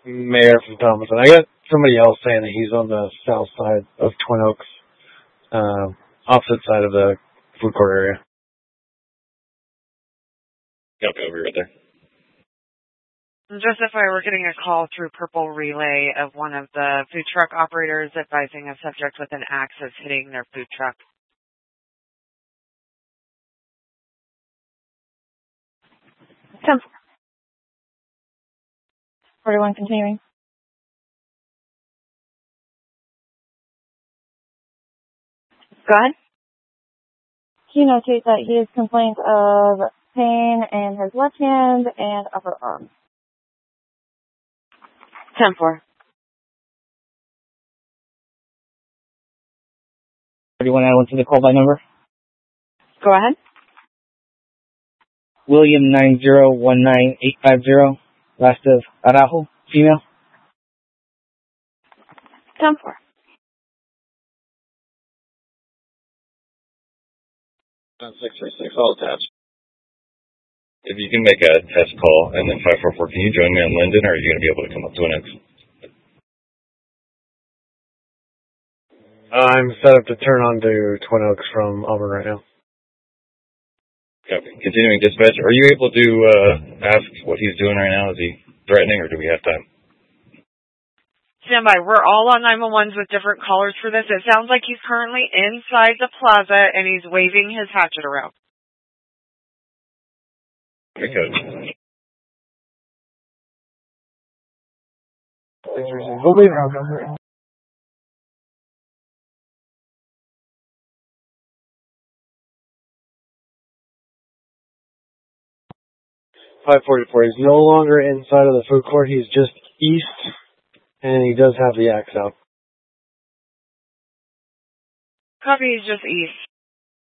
Mayor from Thomason. I got somebody else saying that he's on the south side of Twin Oaks, opposite side of the food court area. Copy, over right there. Justify, we're getting a call through Purple Relay of one of the food truck operators advising a subject with an axe is hitting their food truck. 41 continuing. Go ahead. He notates that he has complaints of pain in his left hand and upper arm. 10-4. 31, I went to the call by number. Go ahead. William 9019850, last of Araujo, female. 10-4. On 636, all attached. If you can make a test call, and then 544, can you join me on Linden, or are you going to be able to come up to an X? I'm set up to turn on to Twin Oaks from Auburn right now. Copy. Continuing dispatch, are you able to ask what he's doing right now? Is he threatening, or do we have time? Stand by. We're all on 911s with different callers for this. It sounds like he's currently inside the plaza and he's waving his hatchet around. Okay, good. We'll leave it out. 544. He's no longer inside of the food court. He's just east, and he does have the axe out. Copy, he's just east.